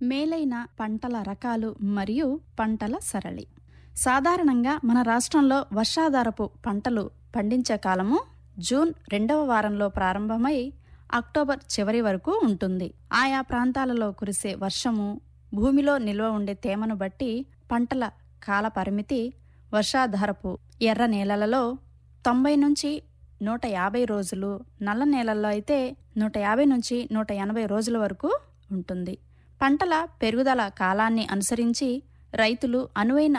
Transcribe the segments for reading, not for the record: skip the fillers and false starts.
మేలైన పంటల రకాలు మరియు పంటల సరళి. సాధారణంగా మన రాష్ట్రంలో వర్షాధారపు పంటలు పండించే కాలము జూన్ 2వ వారంలో ప్రారంభమై అక్టోబర్ చివరి వరకు ఉంటుంది. ఆయా ప్రాంతాలలో కురిసే వర్షము, భూమిలో నిల్వ ఉండే తేమను బట్టి పంటల కాల పరిమితి వర్షాధారపు ఎర్ర నేలలలో 90 నుంచి 150 రోజులు, నల్ల నేలల్లో అయితే 150 నుంచి 180 రోజుల వరకు ఉంటుంది. పంటల పెరుగుదల కాలాన్ని అనుసరించి రైతులు అనువైన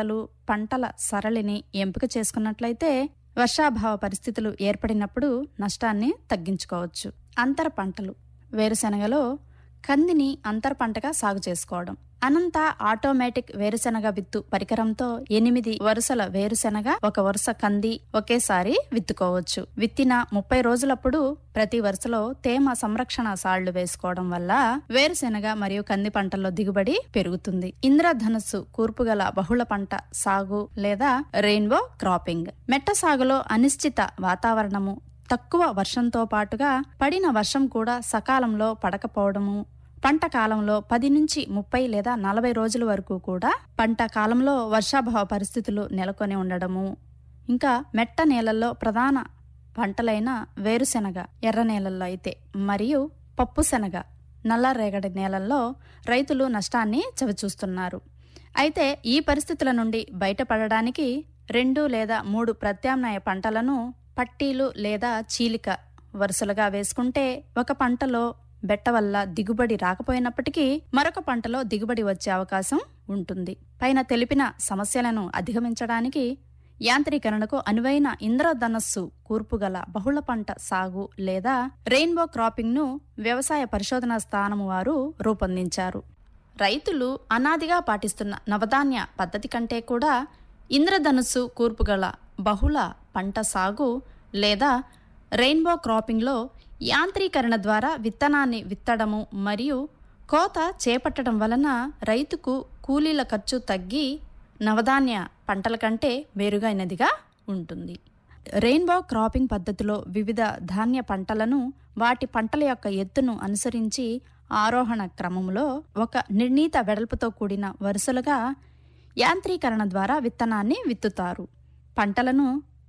పంటల సరళిని ఎంపిక చేసుకున్నట్లయితే వర్షాభావ పరిస్థితులు ఏర్పడినప్పుడు నష్టాన్ని తగ్గించుకోవచ్చు. అంతర పంటలు. వేరుశెనగలో కందిని అంతర పంటగా సాగు చేసుకోవడం. అనంత ఆటోమేటిక్ వేరుశెనగ విత్తు పరికరంతో 8 వరుసల వేరుశెనగ, 1 వరుస కంది ఒకేసారి విత్తుకోవచ్చు. విత్తిన 30 రోజులప్పుడు ప్రతి వరుసలో తేమ సంరక్షణ సాళ్లు వేసుకోవడం వల్ల వేరుశెనగ మరియు కంది పంటల్లో దిగుబడి పెరుగుతుంది. ఇంద్రధనుస్సు కూర్పుగల బహుళ పంట సాగు లేదా రెయిన్బో క్రాపింగ్. మెట్ట సాగులో అనిశ్చిత వాతావరణము, తక్కువ వర్షంతో పాటుగా పడిన వర్షం కూడా సకాలంలో పడకపోవడము, పంట కాలంలో 10 నుంచి 30 లేదా 40 రోజుల వరకు కూడా పంట కాలంలో వర్షాభావ పరిస్థితులు నెలకొని ఉండడము, ఇంకా మెట్ట నేలల్లో ప్రధాన పంటలైన వేరుశెనగ ఎర్ర నేలల్లో అయితే మరియు పప్పు శనగ నల్లరేగడి నేలల్లో రైతులు నష్టాన్ని చవిచూస్తున్నారు. అయితే ఈ పరిస్థితుల నుండి బయటపడడానికి 2 లేదా 3 ప్రత్యామ్నాయ పంటలను పట్టీలు లేదా చీలిక వరుసలుగా వేసుకుంటే ఒక పంటలో బెట్ట వల్ల దిగుబడి రాకపోయినప్పటికీ మరొక పంటలో దిగుబడి వచ్చే అవకాశం ఉంటుంది. పైన తెలిపిన సమస్యలను అధిగమించడానికి యాంత్రీకరణకు అనువైన ఇంద్రధనస్సు కూర్పుగల బహుళ పంట సాగు లేదా రెయిన్బో క్రాపింగ్ ను వ్యవసాయ పరిశోధనా స్థానము వారు రూపొందించారు. రైతులు అనాదిగా పాటిస్తున్న నవధాన్య పద్ధతి కంటే కూడా ఇంద్రధనుస్సు కూర్పుగల బహుళ పంట సాగు లేదా రెయిన్బో క్రాపింగ్లో యాంత్రీకరణ ద్వారా విత్తనాన్ని విత్తడము మరియు కోత చేపట్టడం వలన రైతుకు కూలీల ఖర్చు తగ్గి నవధాన్య పంటల కంటే మెరుగైనదిగా ఉంటుంది. రెయిన్బో క్రాపింగ్ పద్ధతిలో వివిధ ధాన్య పంటలను వాటి పంటల యొక్క ఎత్తును అనుసరించి ఆరోహణ క్రమంలో ఒక నిర్ణీత వెడల్పుతో కూడిన వరుసలుగా యాంత్రీకరణ ద్వారా విత్తనాన్ని విత్తుతారు. పంటలను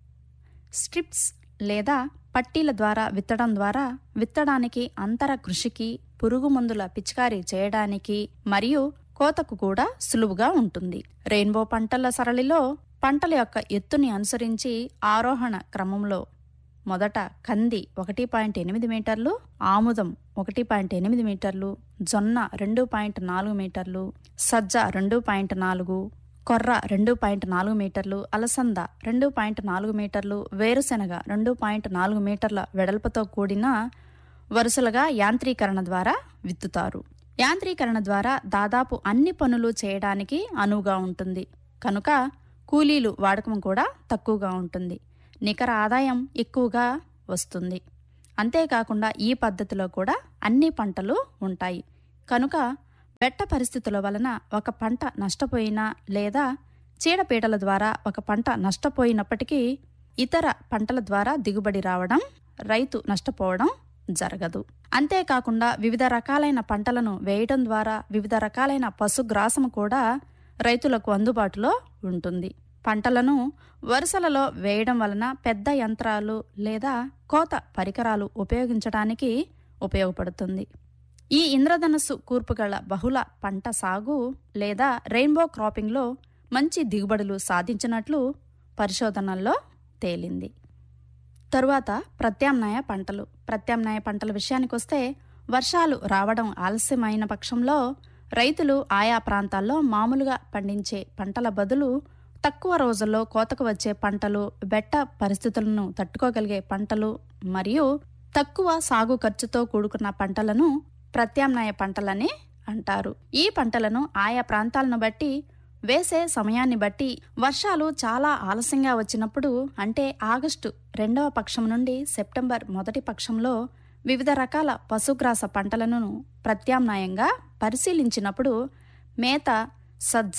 స్ట్రిప్స్ లేదా పట్టీల ద్వారా విత్తడం ద్వారా విత్తడానికి, అంతర కృషికి, పురుగు మందుల పిచికారీ చేయడానికి మరియు కోతకు కూడా సులువుగా ఉంటుంది. రెయిన్బో పంటల సరళిలో పంటల యొక్క ఎత్తుని అనుసరించి ఆరోహణ క్రమంలో మొదట కంది 1.8 మీటర్లు, ఆముదం 1.8 మీటర్లు, జొన్న 2.4 మీటర్లు, సజ్జ 2.4, కొర్ర 2.4 మీటర్లు, అలసంద 2.4 మీటర్లు, వేరుశెనగ 2.4 మీటర్ల వెడల్పుతో కూడిన వరుసలుగా యాంత్రీకరణ ద్వారా విత్తుతారు. యాంత్రీకరణ ద్వారా దాదాపు అన్ని పనులు చేయడానికి అనువుగా ఉంటుంది కనుక కూలీలు వాడకం కూడా తక్కువగా ఉంటుంది. నికర ఆదాయం ఎక్కువగా వస్తుంది. అంతేకాకుండా ఈ పద్ధతిలో కూడా అన్ని పంటలు ఉంటాయి కనుక బెట్ట పరిస్థితుల వలన ఒక పంట నష్టపోయినా లేదా చీడపీడల ద్వారా ఒక పంట నష్టపోయినప్పటికీ ఇతర పంటల ద్వారా దిగుబడి రావడం, రైతు నష్టపోవడం జరగదు. అంతేకాకుండా వివిధ రకాలైన పంటలను వేయడం ద్వారా వివిధ రకాలైన పశుగ్రాసము కూడా రైతులకు అందుబాటులో ఉంటుంది. పంటలను వరుసలలో వేయడం వలన పెద్ద యంత్రాలు లేదా కోత పరికరాలు ఉపయోగించడానికి ఉపయోగపడుతుంది. ఈ ఇంద్రధనుస్సు కూర్పుగల బహుళ పంట సాగు లేదా రెయిన్బో క్రాపింగ్లో మంచి దిగుబడులు సాధించినట్లు పరిశోధనల్లో తేలింది. తరువాత ప్రత్యామ్నాయ పంటలు. ప్రత్యామ్నాయ పంటల విషయానికొస్తే వర్షాలు రావడం ఆలస్యమైన పక్షంలో రైతులు ఆయా ప్రాంతాల్లో మామూలుగా పండించే పంటల బదులు తక్కువ రోజుల్లో కోతకు వచ్చే పంటలు, బెట్ట పరిస్థితులను తట్టుకోగలిగే పంటలు మరియు తక్కువ సాగు ఖర్చుతో కూడుకున్న పంటలను ప్రత్యామ్నాయ పంటలని అంటారు. ఈ పంటలను ఆయా ప్రాంతాలను బట్టి వేసే సమయాన్ని బట్టి వర్షాలు చాలా ఆలస్యంగా వచ్చినప్పుడు, అంటే ఆగస్టు 2వ పక్షం నుండి సెప్టెంబర్ 1వ పక్షంలో వివిధ రకాల పశుగ్రాస పంటలను ప్రత్యామ్నాయంగా పరిశీలించినప్పుడు మేత, సజ్జ,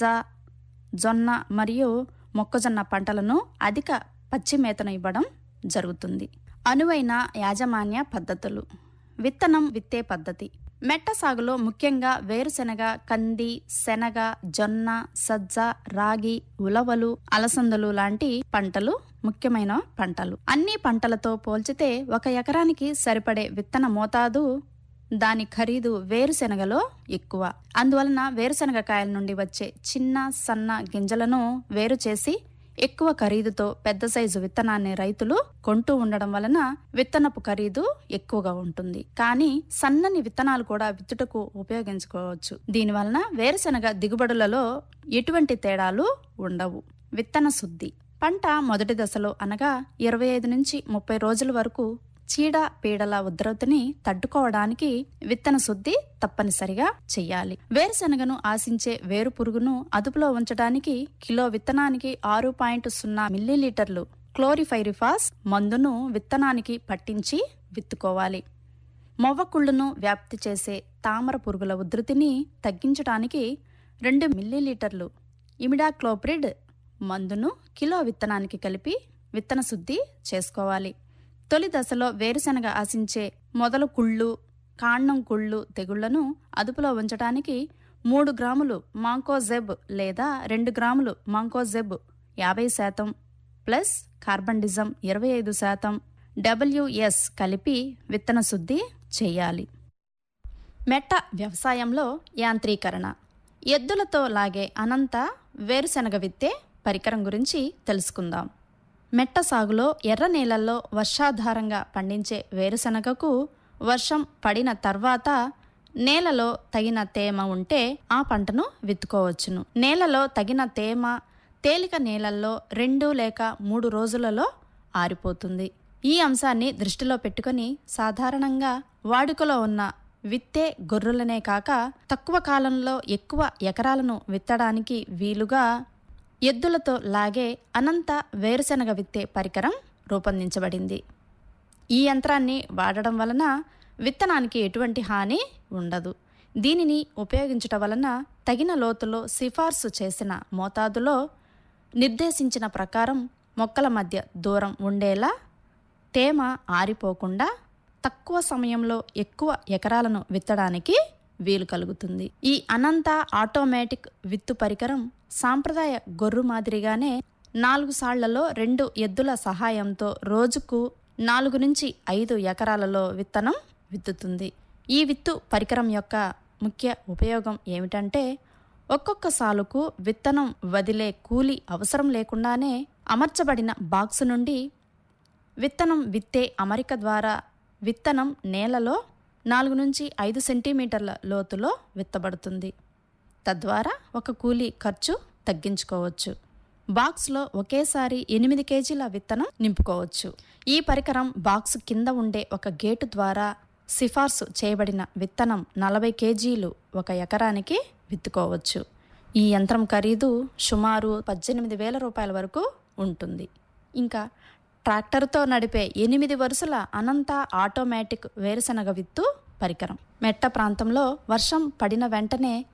జొన్న మరియు మొక్కజొన్న పంటలను అధిక పచ్చి మేతను ఇవ్వడం జరుగుతుంది. అనువైన యాజమాన్య పద్ధతులు. విత్తనం విత్తే పద్ధతి. మెట్ట సాగులో ముఖ్యంగా వేరుశెనగ, కంది, శనగ, జొన్న, సజ్జ, రాగి, ఉలవలు, అలసందలు లాంటి పంటలు ముఖ్యమైన పంటలు. అన్ని పంటలతో పోల్చితే 1 ఎకరానికి సరిపడే విత్తన మోతాదు, దాని ఖరీదు వేరుశెనగలో ఎక్కువ. అందువలన వేరుశెనగ కాయల నుండి వచ్చే చిన్న సన్న గింజలను వేరు చేసి ఎక్కువ ఖరీదుతో పెద్ద సైజు విత్తనాన్ని రైతులు కొంటూ ఉండడం వలన విత్తనపు ఖరీదు ఎక్కువగా ఉంటుంది. కానీ సన్నని విత్తనాలు కూడా విత్తుటకు ఉపయోగించుకోవచ్చు. దీనివలన వేరుశెనగ దిగుబడులలో ఎటువంటి తేడాలు ఉండవు. విత్తన శుద్ధి. పంట మొదటి దశలో అనగా 25 నుంచి 30 రోజుల వరకు చీడ పీడల ఉధృతిని తట్టుకోవడానికి విత్తన శుద్ధి తప్పనిసరిగా చెయ్యాలి. వేరుశెనగను ఆశించే వేరు పురుగును అదుపులో ఉంచడానికి కిలో విత్తనానికి 6.0 మిల్లీలీటర్లు క్లోరిఫైరిఫాస్ మందును విత్తనానికి పట్టించి విత్తుకోవాలి. మొవ్వకుళ్ళును వ్యాప్తి చేసే తామర పురుగుల ఉధృతిని తగ్గించడానికి 2 మిల్లీలీటర్లు ఇమిడాక్లోప్రిడ్ మందును కిలో విత్తనానికి కలిపి విత్తన శుద్ధి చేసుకోవాలి. తొలి దశలో వేరుశెనగ ఆశించే మొదలు కుళ్ళు, కాండం కుళ్ళు తెగుళ్లను అదుపులో ఉంచడానికి 3 గ్రాములు మాంకోజెబ్ లేదా 2 గ్రాములు మాంకోజెబ్ 50% ప్లస్ కార్బండిజం 25% WS కలిపి విత్తన శుద్ధి చేయాలి. మెట్ట వ్యవసాయంలో యాంత్రీకరణ. ఎద్దులతో లాగే అనంత వేరుశెనగ విత్తే పరికరం గురించి తెలుసుకుందాం. మెట్ట సాగులో ఎర్ర నేలల్లో వర్షాధారంగా పండించే వేరుశెనగకు వర్షం పడిన తర్వాత నేలలో తగిన తేమ ఉంటే ఆ పంటను విత్తుకోవచ్చును. నేలలో తగిన తేమ తేలిక నేలల్లో 2 లేక 3 రోజులలో ఆరిపోతుంది. ఈ అంశాన్ని దృష్టిలో పెట్టుకుని సాధారణంగా వాడుకలో ఉన్న విత్తే గొర్రులనే కాక తక్కువ కాలంలో ఎక్కువ ఎకరాలను విత్తడానికి వీలుగా ఎద్దులతో లాగే అనంత వేరుశెనగ విత్తే పరికరం రూపొందించబడింది. ఈ యంత్రాన్ని వాడడం వలన విత్తనానికి ఎటువంటి హాని ఉండదు. దీనిని ఉపయోగించటం వలన తగిన లోతులో సిఫార్సు చేసిన మోతాదులో నిర్దేశించిన ప్రకారం మొక్కల మధ్య దూరం ఉండేలా, తేమ ఆరిపోకుండా తక్కువ సమయంలో ఎక్కువ ఎకరాలను విత్తడానికి వీలు కలుగుతుంది. ఈ అనంత ఆటోమేటిక్ విత్తు పరికరం సాంప్రదాయ గొర్రు మాదిరిగానే 4 సాళ్లలో 2 ఎద్దుల సహాయంతో రోజుకు 4 నుంచి 5 ఎకరాలలో విత్తనం విత్తుతుంది. ఈ విత్తు పరికరం యొక్క ముఖ్య ఉపయోగం ఏమిటంటే ఒక్కొక్క సాలుకు విత్తనం వదిలే కూలి అవసరం లేకుండానే అమర్చబడిన బాక్సు నుండి విత్తనం విత్తే అమరిక ద్వారా విత్తనం నేలలో 4 నుంచి 5 సెంటీమీటర్ల లోతులో విత్తబడుతుంది. తద్వారా ఒక కూలీ ఖర్చు తగ్గించుకోవచ్చు. బాక్స్లో ఒకేసారి 8 కేజీల విత్తనం నింపుకోవచ్చు. ఈ పరికరం బాక్సు కింద ఉండే ఒక గేటు ద్వారా సిఫార్సు చేయబడిన విత్తనం 40 కేజీలు 1 ఎకరానికి విత్తుకోవచ్చు. ఈ యంత్రం ఖరీదు సుమారు 18,000 రూపాయల వరకు ఉంటుంది. ఇంకా ట్రాక్టర్తో నడిపే 8 వరుసల అనంత ఆటోమేటిక్ వేరుశెనగ విత్తు పరికరం. మెట్ట ప్రాంతంలో వర్షం పడిన వెంటనే